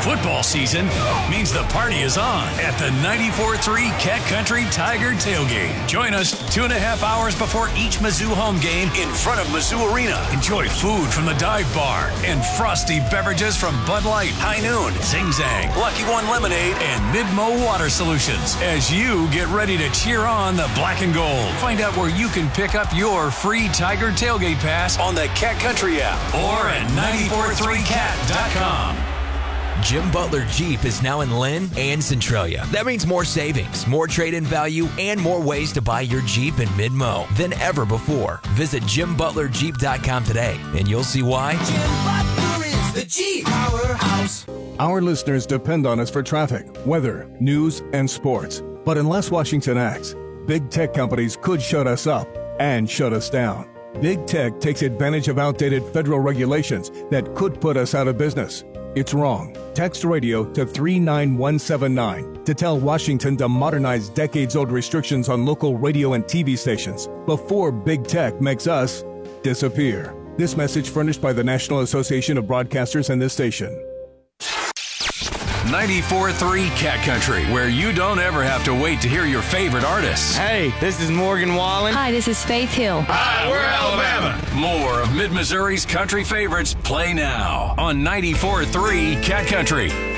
Football season means the party is on at the 94.3 Cat Country Tiger Tailgate. Join us 2.5 hours before each Mizzou home game in front of Mizzou Arena. Enjoy food from the dive bar and frosty beverages from Bud Light, High Noon, Zing Zang, Lucky One Lemonade, and Midmo Water Solutions as you get ready to cheer on the black and gold. Find out where you can pick up your free Tiger Tailgate Pass on the Cat Country app or at 943cat.com. Jim Butler Jeep is now in Lynn and Centralia. That means more savings, more trade-in value, and more ways to buy your Jeep in mid-mo than ever before. Visit JimButlerJeep.com today, and you'll see why. Jim Butler is the Jeep powerhouse. Our listeners depend on us for traffic, weather, news, and sports. But unless Washington acts, big tech companies could shut us up and shut us down. Big tech takes advantage of outdated federal regulations that could put us out of business. It's wrong. Text radio to 39179 to tell Washington to modernize decades-old restrictions on local radio and TV stations before big tech makes us disappear. This message furnished by the National Association of Broadcasters and this station. 94.3 Cat Country, where you don't ever have to wait to hear your favorite artists. Hey, this is Morgan Wallen. Hi, this is Faith Hill. Hi, we're Alabama. More of Mid-Missouri's country favorites play now on 94.3 Cat Country.